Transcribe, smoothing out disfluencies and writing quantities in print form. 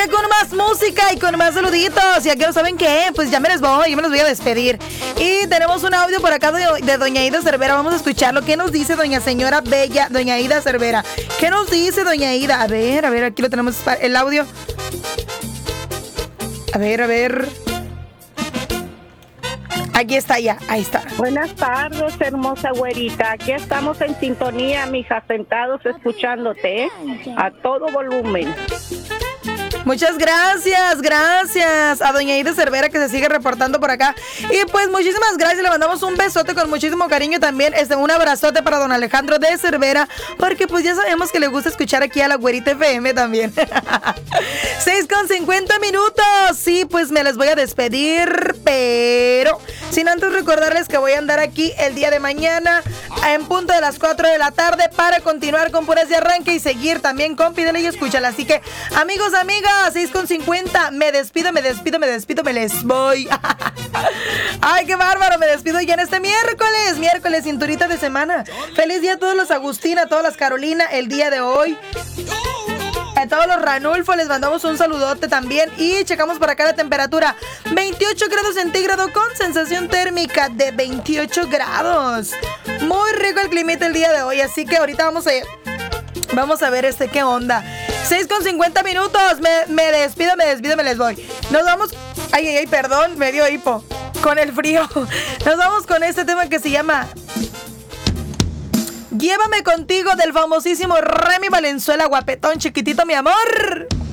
acá con más música y con más saluditos. Y aquí no saben qué, pues ya me les voy a despedir. Y tenemos un audio por acá de doña Ida Cervera. Vamos a escucharlo. ¿Qué nos dice doña señora bella, doña Ida Cervera? ¿Qué nos dice doña Ida? A ver, aquí lo tenemos, el audio. A ver. Aquí está ya, ahí está. Buenas tardes, hermosa güerita. Aquí estamos en sintonía, mija, sentados escuchándote, a todo volumen. Muchas gracias a doña Ida Cervera que se sigue reportando por acá. Y pues muchísimas gracias, le mandamos un besote con muchísimo cariño también, un abrazote para don Alejandro de Cervera, porque pues ya sabemos que le gusta escuchar aquí a la güerita FM también. 6:50 minutos, sí, pues me les voy a despedir, pero sin antes recordarles que voy a andar aquí el día de mañana en punto de las 4 de la tarde para continuar con Puras de Arranque y seguir también con Pídele y Escúchala. Así que amigos, amigas, 6:50, me despido, me les voy. Ay, qué bárbaro, me despido ya en este miércoles, cinturita de semana. Feliz día a todos los Agustina, a todas las Carolina, el día de hoy. A todos los Ranulfo les mandamos un saludote también. Y checamos por acá la temperatura: 28 grados centígrados con sensación térmica de 28 grados. Muy rico el climita el día de hoy. Así que ahorita vamos a ver qué onda. 6:50 minutos. Me despido, me les voy. Nos vamos. Ay, perdón, me dio hipo con el frío. Nos vamos con este tema que se llama Llévame contigo, del famosísimo Remy Valenzuela, guapetón, chiquitito, mi amor.